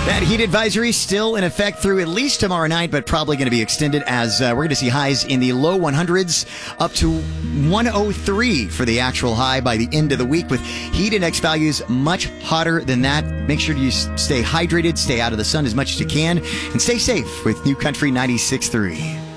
That heat advisory still in effect through at least tomorrow night, but probably going to be extended as we're going to see highs in the low 100s up to 103 for the actual high by the end of the week, with heat index values much hotter than that. Make sure you stay hydrated, stay out of the sun as much as you can, and stay safe with New Country 96.3.